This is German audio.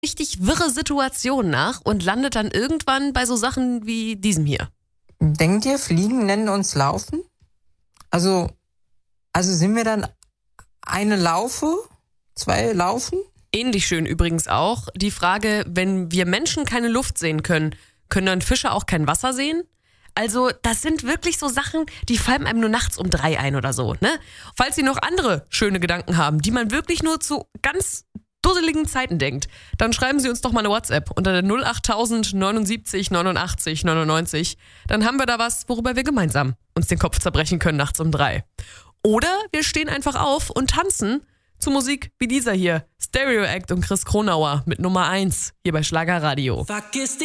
richtig wirre Situationen nach und landet dann irgendwann bei so Sachen wie diesem hier. Denkt ihr, Fliegen nennen uns Laufen? Also sind wir dann eine Laufe, zwei Laufen? Ähnlich schön übrigens auch die Frage, wenn wir Menschen keine Luft sehen können, können dann Fische auch kein Wasser sehen? Also das sind wirklich so Sachen, die fallen einem nur nachts um 3 ein oder so, ne? Falls Sie noch andere schöne Gedanken haben, die man wirklich nur zu ganz dusseligen Zeiten denkt, dann schreiben Sie uns doch mal eine WhatsApp unter der 08000 79 89 99. Dann haben wir da was, worüber wir gemeinsam uns den Kopf zerbrechen können nachts um 3. Oder wir stehen einfach auf und tanzen zu Musik wie dieser hier. Stereo Act und Chris Kronauer mit Nummer 1 hier bei Schlagerradio.